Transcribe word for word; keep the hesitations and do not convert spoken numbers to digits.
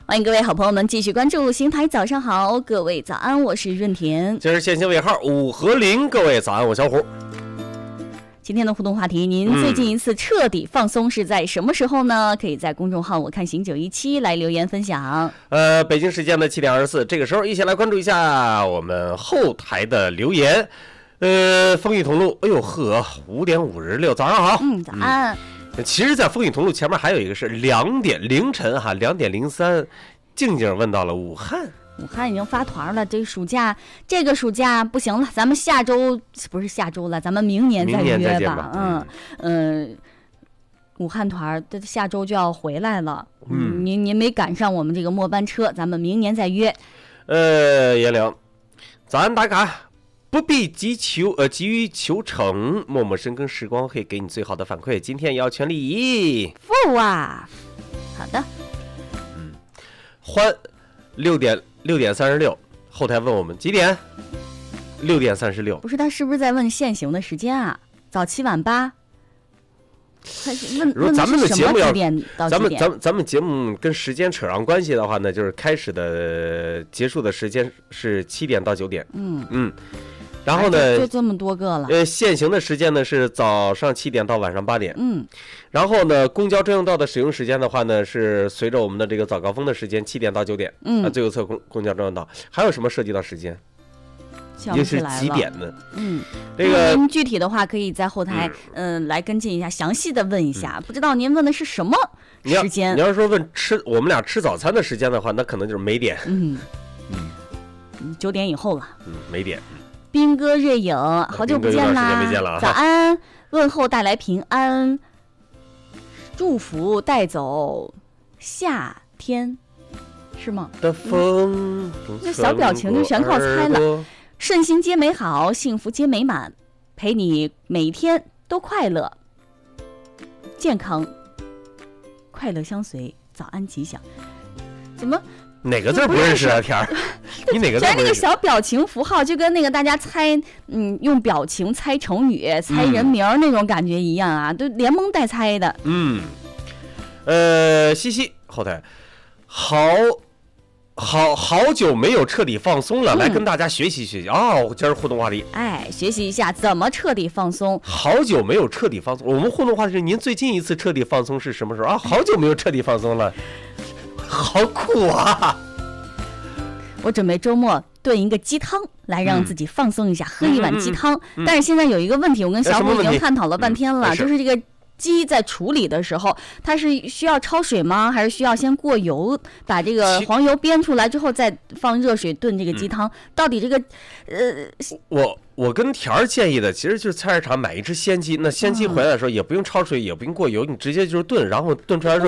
欢迎各位好朋友们继续关注邢台早上好，各位早安，我是润田。 这是现行尾号五和零，各位早安，我小虎。 今天的互动话题，您最近一次彻底放松是在什么时候呢？嗯、可以在公众号我看行九一七来留言分享。 呃，北京时间的七点二十四，这个时候一起来关注一下我们后台的留言。呃，风雨同路，哎呦呵，五点五十六，早上好。 嗯，早安。 嗯、其实，在风雨同路前面还有一个是两点凌晨哈，两点零三，静静问到了武汉。 武汉已经发团了，这暑假这个暑假不行了，咱们下周不是下周了，咱们明年再约吧。吧嗯嗯、呃，武汉团这下周就要回来了，嗯，您您没赶上我们这个末班车，咱们明年再约。 呃，叶玲，早安打卡，不必急求呃急于求成，默默深耕时光会给你最好的反馈，今天也要全力以赴啊！好的， 嗯，欢六点。六点三十六，后台问我们几点？六点三十六。 不是，他是不是在问现行的时间啊？早七晚八。他问问咱们的节目要咱们咱们咱们节目跟时间扯上关系的话呢，就是开始的结束的时间是七点到九点。嗯嗯。然后呢， 就这么多个了。 呃，现行的时间呢是早上七点到晚上八点。 嗯。 然后呢，公交专用道的使用时间的话呢，是随着我们的这个早高峰的时间七点到九点。嗯。啊，最右侧公公交专用道还有什么涉及到时间？ 想不起来了。 也是几点呢？ 嗯。 这个您具体的话，可以在后台嗯、呃、来跟进一下，详细的问一下。嗯、不知道您问的是什么时间？ 你要是说问吃我们俩吃早餐的时间的话，那可能就是没点。 嗯嗯。九点以后了。 嗯，没点。 兵哥瑞影，好久不见啦！ 见了早安，问候带来平安，祝福带走夏天，是吗？ 的风， 这小表情就全靠猜了。顺心皆美好，幸福皆美满，陪你每一天都快乐，健康，快乐相随，早安吉祥。怎么？ 哪个字不认识啊？天儿，你哪个字不认识？ 全是那个小表情符号，就跟那个大家猜，嗯，用表情猜成语、猜人名那种感觉一样啊，都连蒙带猜的。 嗯，呃，西西后台，好，好好久没有彻底放松了，嗯、来跟大家学习学习啊！哦、今儿互动话题， 哎，学习一下怎么彻底放松。 好久没有彻底放松，我们互动话题是您最近一次彻底放松是什么时候啊？好久没有彻底放松了。好苦啊！ 我准备周末炖一个鸡汤，来让自己放松一下，嗯、喝一碗鸡汤。嗯嗯嗯、但是现在有一个问题，我跟小虎已经探讨了半天了，就是这个鸡在处理的时候，它是需要焯水吗？还是需要先过油，把这个黄油煸出来之后再放热水炖这个鸡汤？嗯、到底这个，呃， 我我跟田儿建议的，其实就是菜市场买一只鲜鸡，那鲜鸡回来的时候也不用焯水，也不用过油，你直接就是炖，然后炖出来之后。